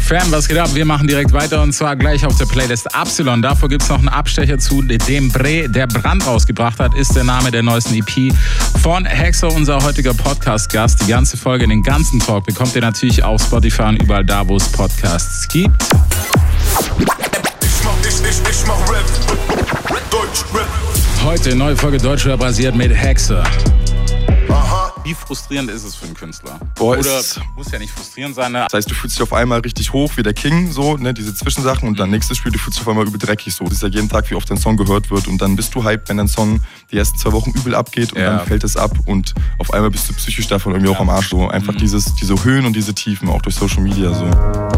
Fam, was geht ab? Wir machen direkt weiter und zwar gleich auf der Playlist Absilon. Davor gibt es noch einen Abstecher zu dem Bre, der Brand rausgebracht hat, ist der Name der neuesten EP von Hexer, unser heutiger Podcast-Gast. Die ganze Folge, den ganzen Talk bekommt ihr natürlich auf Spotify und überall da, wo es Podcasts gibt. Ich mach Rap, Deutschrap. Heute neue Folge Deutschrap basiert mit Hexer. Aha. Wie frustrierend ist es für einen Künstler? Boah, Oder muss ja nicht frustrierend sein, ne? Das heißt, du fühlst dich auf einmal richtig hoch wie der King, so, ne, diese Zwischensachen und dann nächstes Spiel, du fühlst dich auf einmal übel dreckig so. Du siehst ja jeden Tag, wie oft dein Song gehört wird und dann bist du hyped, wenn dein Song die ersten 2 Wochen übel abgeht und dann fällt es ab und auf einmal bist du psychisch davon irgendwie auch am Arsch so. Einfach diese Höhen und diese Tiefen, auch durch Social Media so.